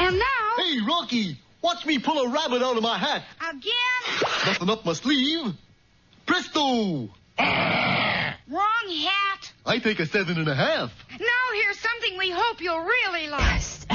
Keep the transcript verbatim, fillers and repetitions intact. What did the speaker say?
And now... Hey, Rocky, watch me pull a rabbit out of my hat. Again? Nothing up my sleeve. Presto! Wrong hat. I take a seven and a half. Now here's something we hope you'll really like.